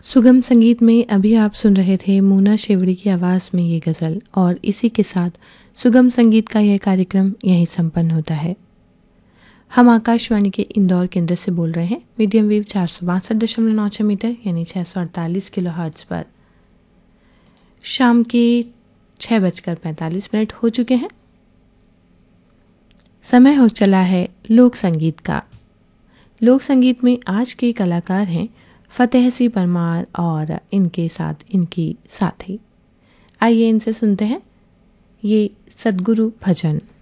सुगम संगीत में अभी आप सुन रहे थे मूना शेवड़ी की आवाज़ में ये गज़ल, और इसी के साथ सुगम संगीत का यह कार्यक्रम यहीं संपन्न होता है। हम आकाशवाणी के इंदौर केंद्र से बोल रहे हैं, मीडियम वेव 462.96 मीटर यानी 648 किलोहर्ट्ज़ पर। शाम के 6:45 हो चुके हैं। समय हो चला है लोक संगीत का। लोक संगीत में आज के कलाकार हैं फतेह सिंह परमार और इनके साथ इनकी साथी। आइए इनसे सुनते हैं ये सद्गुरु भजन।